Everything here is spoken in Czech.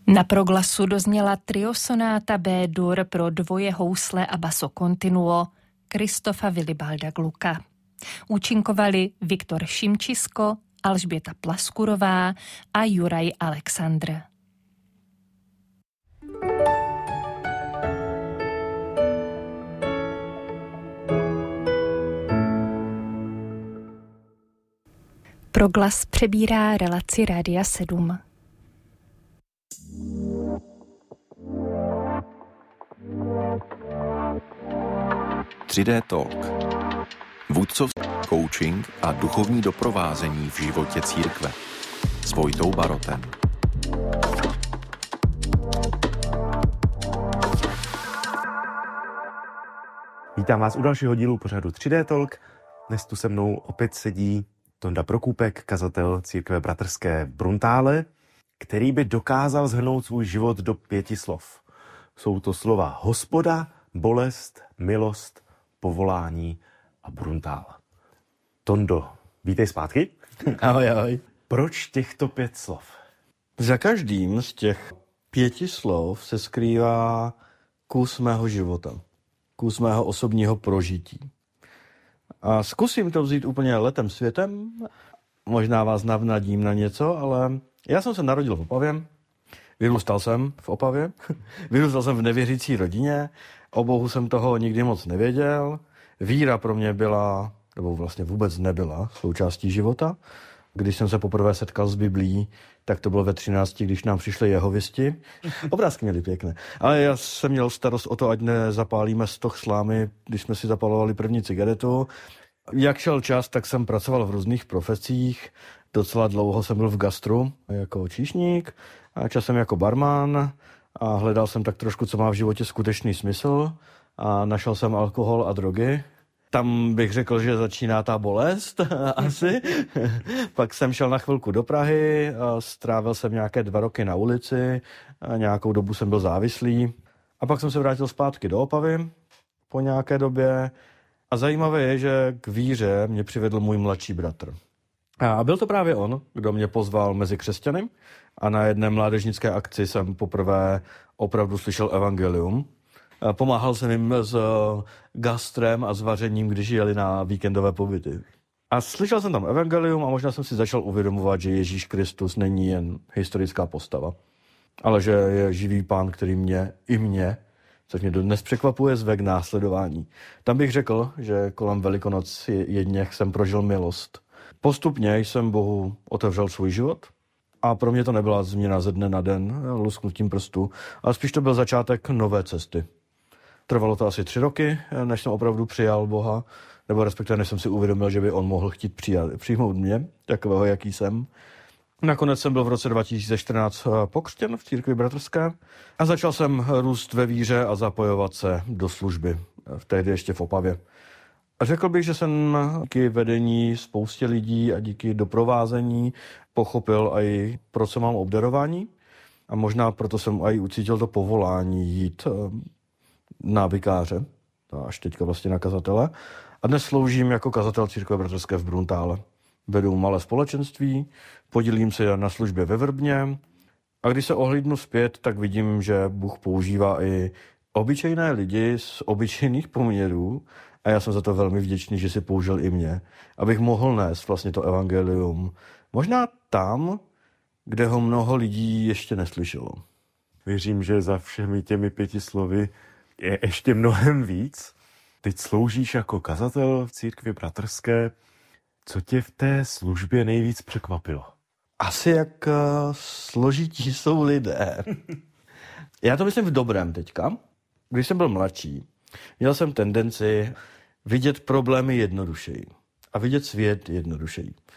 Na proglasu dozněla triosonáta B-dur pro dvoje housle a basso continuo Kristofa Vilibalda Glucka. Účinkovali Viktor Šimčisko, Alžběta Plaskurová a Juraj Alexandr. Proglas přebírá relaci Rádia 7. Tři-D Talk. Vůdcovský coaching a duchovní doprovázení v životě církve. S Vojtou Barotem. Vítám vás u dalšího dílu pořadu 3D Talk. Dnes tu se mnou opět sedí Tonda Prokůpek, kazatel církve bratrské v Bruntále, který by dokázal shrnout svůj život do 5 slov. Jsou to slova hospoda, bolest, milost, povolání a Bruntál. Tondo, vítej zpátky. Ahoj, ahoj. Proč těchto 5 slov? Za každým z těch 5 slov se skrývá kus mého života, kus mého osobního prožití. A zkusím to vzít úplně letem světem, možná vás navnadím na něco, ale já jsem se narodil v Opavě, vyrůstal jsem v Opavě, vyrůstal jsem v nevěřící rodině, o Bohu jsem toho nikdy moc nevěděl, víra pro mě byla, nebo vlastně vůbec nebyla součástí života. Když jsem se poprvé setkal s Biblií, tak to bylo ve 13, když nám přišli jehovisti. Obrázky měli pěkné. Ale já jsem měl starost o to, ať nezapálíme stoch slámy, když jsme si zapalovali první cigaretu. Jak šel čas, tak jsem pracoval v různých profesích. Docela dlouho jsem byl v gastru jako číšník a časem jako barman a hledal jsem tak trošku, co má v životě skutečný smysl a našel jsem alkohol a drogy. Tam bych řekl, že začíná ta bolest asi. Pak jsem šel na chvilku do Prahy, a strávil jsem nějaké 2 roky na ulici, a nějakou dobu jsem byl závislý. A pak jsem se vrátil zpátky do Opavy po nějaké době. A zajímavé je, že k víře mě přivedl můj mladší bratr. A byl to právě on, kdo mě pozval mezi křesťany. A na jedné mládežnické akci jsem poprvé opravdu slyšel evangelium. Pomáhal jsem jim s gastrem a s vařením, když jeli na víkendové pobyty. A slyšel jsem tam evangelium a možná jsem si začal uvědomovat, že Ježíš Kristus není jen historická postava, ale že je živý pán, který mě, což mě dodnes překvapuje, zve k následování. Tam bych řekl, že kolem Velikonoc jedněch jsem prožil milost. Postupně jsem Bohu otevřel svůj život a pro mě to nebyla změna ze dne na den, lusknutím prstů, ale spíš to byl začátek nové cesty. Trvalo to asi 3 roky, než jsem opravdu přijal Boha, nebo respektive než jsem si uvědomil, že by on mohl chtít přijmout mě, takového, jaký jsem. Nakonec jsem byl v roce 2014 pokřtěn v církvi bratrské a začal jsem růst ve víře a zapojovat se do služby, tehdy ještě v Opavě. A řekl bych, že jsem díky vedení spoustě lidí a díky doprovázení pochopil i pro co mám obdarování a možná proto jsem i ucítil to povolání jít na vikáře, až teďka vlastně na kazatele. A dnes sloužím jako kazatel církve bratrské v Bruntále. Vedu malé společenství, podílím se na službě ve Vrbně a když se ohlídnu zpět, tak vidím, že Bůh používá i obyčejné lidi z obyčejných poměrů a já jsem za to velmi vděčný, že si použil i mě, abych mohl nést vlastně to evangelium. Možná tam, kde ho mnoho lidí ještě neslyšelo. Věřím, že za všemi těmi 5 slovy je ještě mnohem víc. Teď sloužíš jako kazatel v církvi bratrské. Co tě v té službě nejvíc překvapilo? Asi jak složití jsou lidé. Já to myslím v dobrém teďka. Když jsem byl mladší, měl jsem tendenci vidět problémy jednodušeji a vidět svět jednodušeji.